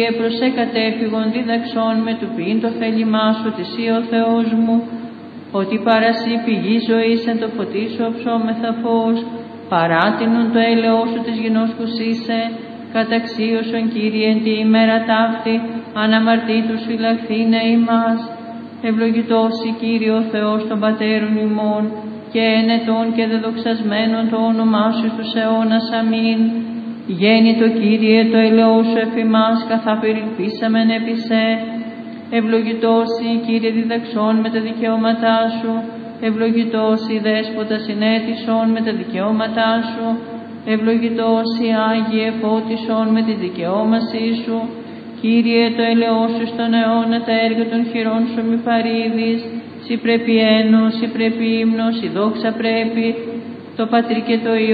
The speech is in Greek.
Και προσέ κατέφυγον δίδαξον με του ποιήν το θέλημά σου ότι Συ ο Θεός μου, ότι παρασύ πηγή ζωής εν το φωτί σου οψόμεθα φως, παράτηνον το έλεος σου της γινώσκους είσαι, καταξίωσον Κύριε εν τη ημέρα ταύτη, αναμαρτήτους φυλαχθήνε ημάς. Ευλογητός η Κύριε ο Θεός των πατέρων ημών, και ενετών και δεδοξασμένων το όνομά σου στους αιώνας. Αμήν. Γέννητο Κύριε το ελαιός σου εφημάς, καθά περιελπίσαμεν επί σε. Ευλογητός η Κύριε διδαξών με τα δικαιώματά σου, ευλογητός η Δέσποτα συνέτησον με τα δικαιώματά σου, ευλογητός η Άγιε φώτισον με τη δικαιώμασή σου. Κύριε το ελαιός σου στον αιώνα, τα έργα των χειρών σου μη παρήδεις, Συ πρέπει ένος, Συ πρέπει ύμνος, η δόξα πρέπει, το Πατρί και το Υιό